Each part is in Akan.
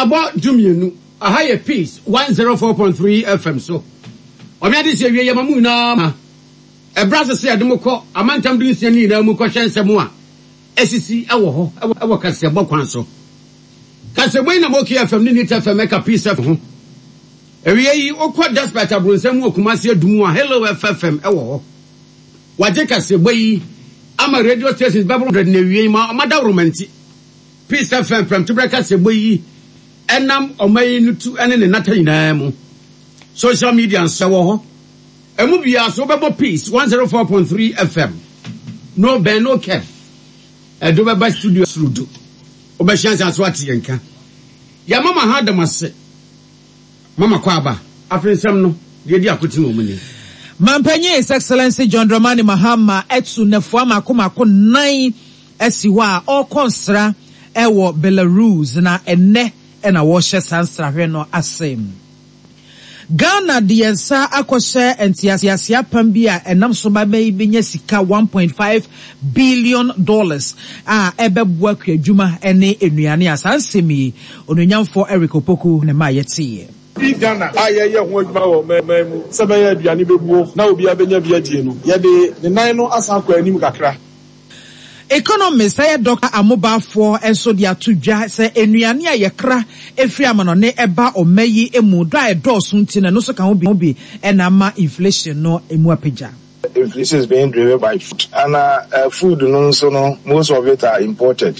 abo dumienu aha ye peace 104.3 FM so omi ade se wie yemamu na ma ebrase se ademo kɔ amantam du nsia ni na mu kɔ hwensɛm a esisi ewo ho ewo kase bɔkwan so kase boy na moki FM ni nita FM ka peace ho ewie yi okɔ despite abronsam okumase adumu a hello FM ewo ho waje kase boy ama radio stations babro na wie ma amada romanti peace FM from tubra kase boy enam omayi nutu ene ne nata nyina mu social media nsewo ho emu bia so bebo peace 104.3 FM no ben no care edo beba studio surudo obehyansa so atiyenka ya mama ha damase mama kwaba afrensam no de di akoti mo muni Mampanyi His Excellency John Dramani Mahama etsu nefo amakoma 9 esiwa all konsra ewo Belarus na enne ena wo hye sansrahwe no asem Ghana diensa akoshe entiasiasia pambia enam so babai binya sika $1.5 billion ebebua kwadwuma ene enuane asansemi ononyamfo Eric Opoku ne ma yete Ghana ayeye ho adwuma wo memu sebeye aduane bebuo na obi abenya biadie no ye de ne nan no asan kwa anim kakra. Economist say Dr. Amobafo enso dia tudwa say enuane ayekra efri amano ne eba omayi emu do ayedoso ntina no so kan obi enama inflation no emu apagya. Inflation is being driven by food and food no so no most of it are imported.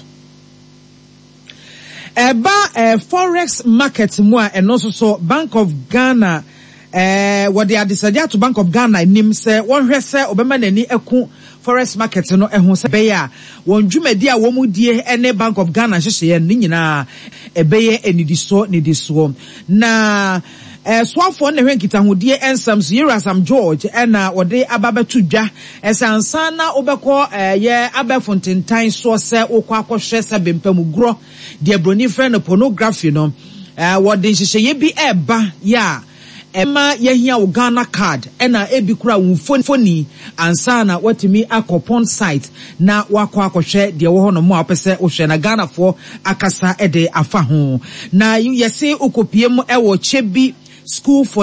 Forex market mu a eno so Bank of Ghana what they are decided to Bank of Ghana nim say won hwe say obema nani eku Forex market no ehun se beya won dwumadi a wo mu die ene Bank of Ghana hyehye ne nyina ebeye enidiso na swafo ne hwenkita hodie ensam so Yerasam George ena wode ababetu dwa esansa na obekọ ye abefontentan so se okọ akọhwe se bempamugro de broni friend pornography no wode hyehye bi eba ya Emma yehia wo Ghana card ena ebi kura wo phone ansana watimi akopon site na wakọ akọhwe de wo hono mo apese wo hwe na Ghana fo akasa ede afa ho na yesi okopiem ewo chebi school for